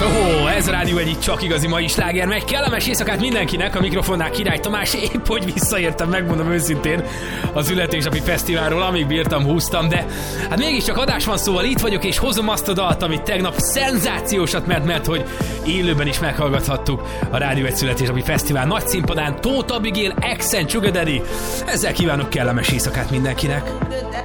Ó, ez a Rádió egyik csak igazi mai sláger, meg kellemes éjszakát mindenkinek, a mikrofonnál Király Tamás, épp hogy visszaértem, megmondom őszintén, az Születésnapi Fesztiválról, amíg bírtam, húztam, de hát mégiscsak adás van, szóval itt vagyok, és hozom azt a dalt, amit tegnap szenzációsat mert hogy élőben is meghallgathattuk a Rádió egy Születésnapi Fesztivál nagy színpadán, Tóth Abigail, Accent Sugar Daddy. Ezzel kívánok kellemes éjszakát mindenkinek.